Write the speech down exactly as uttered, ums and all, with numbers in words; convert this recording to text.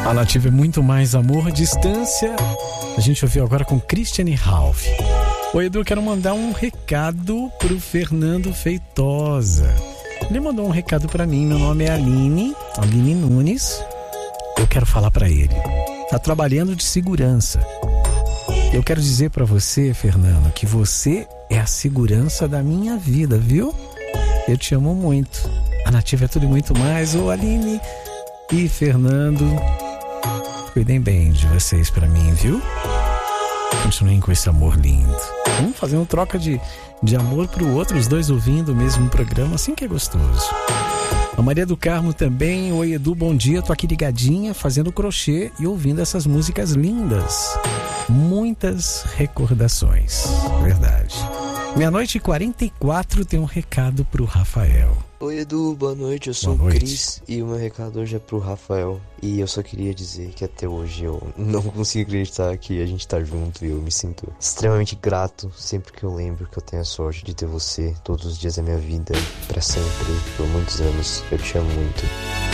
A Nativa é muito mais amor, distância. A gente ouviu agora com Christiane Ralph. Oi, Edu, quero mandar um recado pro Fernando Feitosa. Ele mandou um recado pra mim, meu nome é Aline, Aline Nunes. Eu quero falar pra ele. Tá trabalhando de segurança. Eu quero dizer pra você, Fernando, que você é a segurança da minha vida, viu? Eu te amo muito. A Nativa é tudo e muito mais. Ô, Aline e Fernando, cuidem bem de vocês pra mim, viu? Continuem com esse amor lindo. Vamos fazer uma troca de, de amor pro outro, os dois ouvindo o mesmo programa, assim que é gostoso. A Maria do Carmo também. Oi, Edu, bom dia. Tô aqui ligadinha, fazendo crochê e ouvindo essas músicas lindas. Muitas recordações. Verdade. Meia-noite e quarenta e quatro tem um recado pro Rafael. Oi, Edu, boa noite. Eu sou o Cris e o meu recado hoje é pro Rafael. E eu só queria dizer que até hoje eu não consigo acreditar que a gente tá junto e eu me sinto extremamente grato sempre que eu lembro que eu tenho a sorte de ter você todos os dias da minha vida, pra sempre, por muitos anos. Eu te amo muito.